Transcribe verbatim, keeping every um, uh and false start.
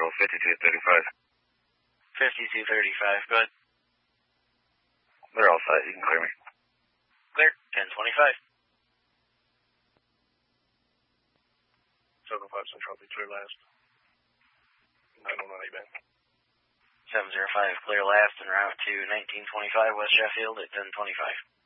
Central, fifty-two thirty-five. fifty-two thirty-five, go ahead. They're all set. You can clear me. Clear. ten twenty-five. seven five Central, be clear last. nine one one A-band. seven zero five, clear last en route to nineteen twenty-five West Sheffield at ten twenty-five.